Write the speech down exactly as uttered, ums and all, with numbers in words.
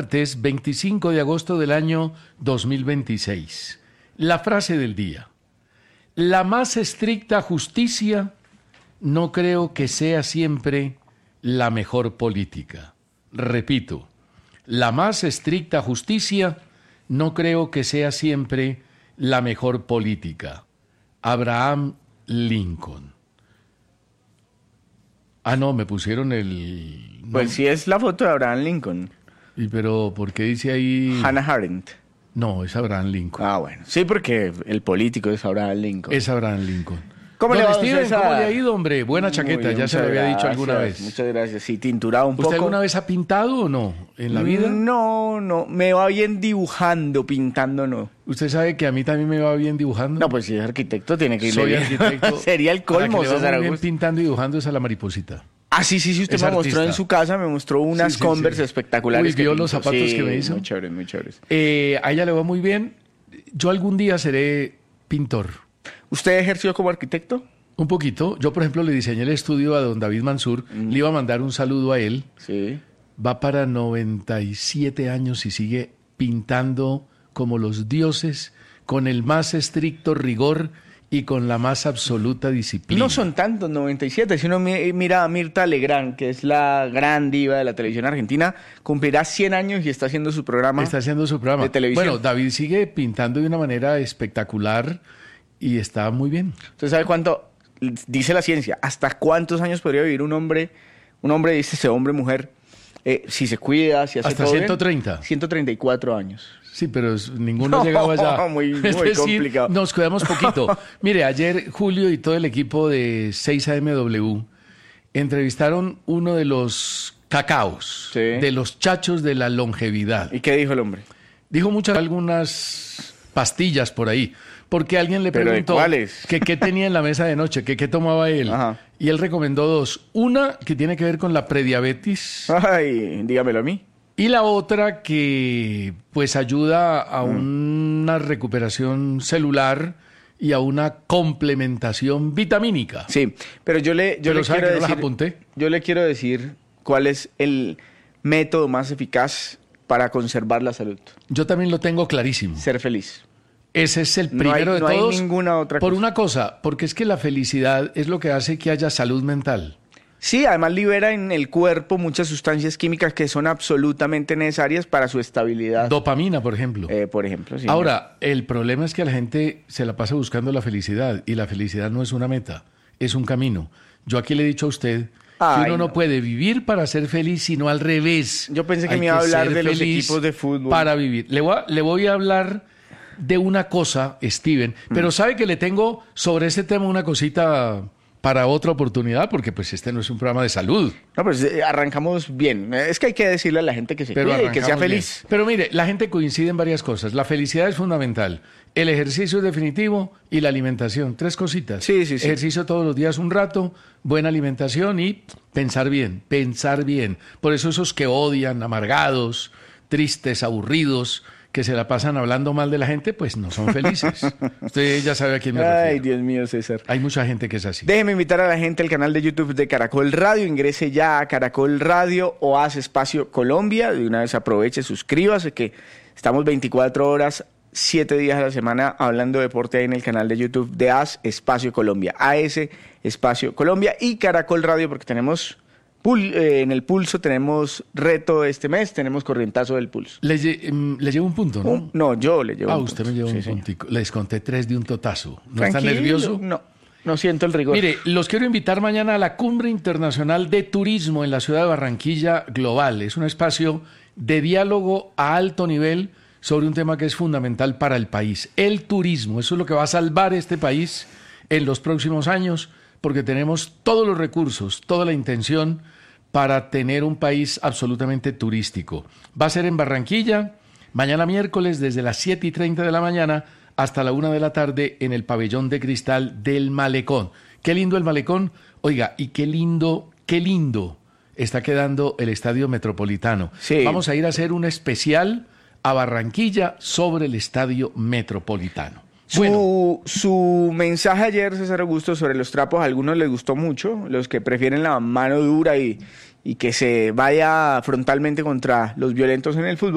martes veinticinco de agosto del año dos mil veintiséis. La frase del día. La más estricta justicia no creo que sea siempre la mejor política. Repito, la más estricta justicia no creo que sea siempre la mejor política. Abraham Lincoln. Ah, no, me pusieron el... Pues no. sí es la foto de Abraham Lincoln. ¿Y pero por qué dice ahí...? Hannah Arendt. No, es Abraham Lincoln. Ah, bueno. Sí, porque el político es Abraham Lincoln. Es Abraham Lincoln. ¿Cómo Don le va, Steven, César? ¿cómo le ha ido, hombre? Buena chaqueta, Muy bien, ya se lo había muchas dicho alguna gracias, vez. Muchas gracias. Sí, tinturado un ¿Usted poco. alguna vez ha pintado o no en la vida? No, no. Me va bien dibujando, pintando no. Usted sabe que a mí también me va bien dibujando. No, pues si es arquitecto tiene que ir Soy bien. arquitecto. Sería el A la colmo, que le va César muy bien Augusto. pintando y dibujando es a la mariposita. Ah, sí, sí, sí. Usted Es me mostró artista. en su casa, me mostró unas Sí, sí, Converse sí. espectaculares. Uy, ¿vio que los pintó. zapatos Sí, que me hizo? Muy chévere, muy chévere. Eh, a ella le va muy bien. Yo algún día seré pintor. ¿Usted ejerció como arquitecto? Un poquito. Yo, por ejemplo, le diseñé el estudio a don David Mansur. Mm. Le iba a mandar un saludo a él. Sí. Va para noventa y siete años y sigue pintando como los dioses, con el más estricto rigor y con la más absoluta disciplina. No son tantos, noventa y siete. Si uno mi- mira a Mirta Legrand, que es la gran diva de la televisión argentina, cumplirá cien años y está haciendo su programa. Está haciendo su programa. de televisión. Bueno, David sigue pintando de una manera espectacular y está muy bien. ¿Usted sabe cuánto? Dice la ciencia, ¿hasta cuántos años podría vivir un hombre? Un hombre, dice ese hombre, mujer, eh, si se cuida, si hace Hasta todo bien, ciento treinta. ciento treinta y cuatro años. Sí, pero es- ninguno No, ha llegado allá. muy- muy es decir, complicado. nos cuidamos poquito. Mire, ayer Julio y todo el equipo de seis A M W entrevistaron uno de los cacaos, Sí. de los chachos de la longevidad. ¿Y qué dijo el hombre? Dijo muchas, algunas pastillas por ahí, porque alguien le ¿Pero de preguntó cuáles? que qué tenía en la mesa de noche, que qué tomaba él. Ajá. Y él recomendó dos. Una que tiene que ver con la prediabetes Ay, dígamelo a mí. y la otra que pues ayuda a una recuperación celular y a una complementación vitamínica. Sí, pero yo le, yo Pero le ¿sabe quiero que no las decir, apunté? yo le quiero decir cuál es el método más eficaz para conservar la salud. Yo también lo tengo clarísimo. Ser feliz. Ese es el No hay- primero de no hay todos. ninguna otra por cosa. una cosa, porque es que la felicidad es lo que hace que haya salud mental. Sí, además libera en el cuerpo muchas sustancias químicas que son absolutamente necesarias para su estabilidad. Dopamina, por ejemplo. Eh, por ejemplo, sí. Ahora, el problema es que la gente se la pasa buscando la felicidad y la felicidad no es una meta, es un camino. Yo aquí le he dicho a usted Ay, que uno no. no. puede vivir para ser feliz, sino al revés. Yo pensé que Hay me iba a hablar ser de los feliz equipos de fútbol. Para vivir. Le voy a, le voy a hablar de una cosa, Steven, Mm. pero sabe que le tengo sobre ese tema una cosita para otra oportunidad, porque pues este no es un programa de salud. No, pues eh, arrancamos bien. Es que hay que decirle a la gente que se Pero cuide y que sea arrancamos bien. feliz. Pero mire, la gente coincide en varias cosas. La felicidad es fundamental. El ejercicio es definitivo y la alimentación. Tres cositas. Sí, sí, sí. Ejercicio todos los días un rato, buena alimentación y pensar bien, pensar bien. Por eso esos que odian, amargados, tristes, aburridos, que se la pasan hablando mal de la gente, pues no son felices. Usted ya sabe a quién me Ay, refiero. Dios mío, César. Hay mucha gente que es así. Déjeme invitar a la gente al canal de YouTube de Caracol Radio. Ingrese ya a Caracol Radio o Haz Espacio Colombia. De una vez aproveche, suscríbase, que estamos veinticuatro horas, siete días a la semana hablando de deporte ahí en el canal de YouTube de Haz Espacio Colombia. A S Espacio Colombia y Caracol Radio, porque tenemos pul- eh, en el pulso, tenemos reto este mes, tenemos corrientazo del pulso. Le, lle- mm, le llevo un punto, ¿no? Un- no, yo le llevo ah, un usted punto. me lleva Sí, un señor. puntico. Les conté tres de un totazo. ¿No está Tranquilo, nervioso? No, no siento el rigor. Mire, los quiero invitar mañana a la Cumbre Internacional de Turismo en la ciudad de Barranquilla Global. Es un espacio de diálogo a alto nivel sobre un tema que es fundamental para el país, el turismo. Eso es lo que va a salvar este país en los próximos años, porque tenemos todos los recursos, toda la intención para tener un país absolutamente turístico. Va a ser en Barranquilla, mañana miércoles desde las siete y treinta de la mañana hasta la una de la tarde en el pabellón de cristal del Malecón. Qué lindo el Malecón, oiga, y qué lindo, qué lindo está quedando el Estadio Metropolitano. Sí. Vamos a ir a hacer un especial a Barranquilla sobre el Estadio Metropolitano. Su, Bueno, su mensaje ayer, César Augusto, sobre los trapos, a algunos les gustó mucho, los que prefieren la mano dura y, y que se vaya frontalmente contra los violentos en el fútbol.